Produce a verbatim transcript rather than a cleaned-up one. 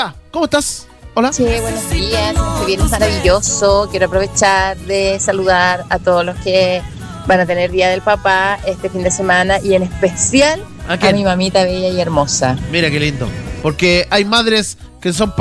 amiga, ¿cómo estás? Hola. Sí, buenos días, este viernes maravilloso. Quiero aprovechar de saludar a todos los que van a tener Día del Papá este fin de semana y en especial ¿A a, quién? mi mamita bella y hermosa. Mira qué lindo. Porque hay madres que son